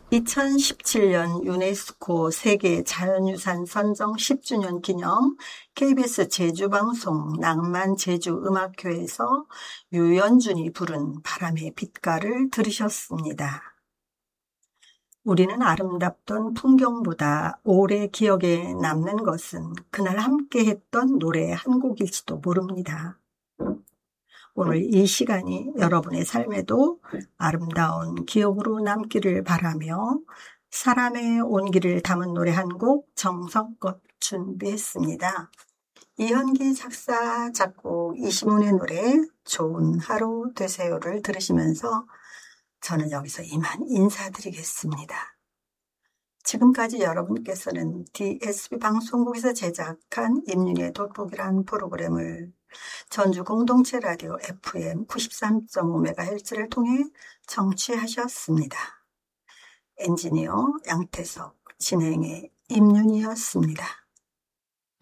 2017년 유네스코 세계 자연유산 선정 10주년 기념 KBS 제주방송 낭만 제주음악회에서 유연준이 부른 바람의 빛깔을 들으셨습니다. 우리는 아름답던 풍경보다 오래 기억에 남는 것은 그날 함께했던 노래 한 곡일지도 모릅니다. 오늘 이 시간이 여러분의 삶에도 아름다운 기억으로 남기를 바라며 사람의 온기를 담은 노래 한 곡 정성껏 준비했습니다. 이현기 작사, 작곡, 이시문의 노래 좋은 하루 되세요를 들으시면서 저는 여기서 이만 인사드리겠습니다. 지금까지 여러분께서는 DSB 방송국에서 제작한 임윤희의 돋보기란 프로그램을 전주 공동체 라디오 FM 93.5MHz를 통해 청취하셨습니다. 엔지니어 양태석, 진행의 임윤희였습니다.